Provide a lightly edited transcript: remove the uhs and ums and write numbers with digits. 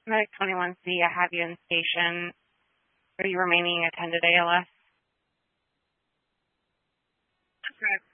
Medic 21C, I have you in station. Are you remaining attended ALS? That's correct.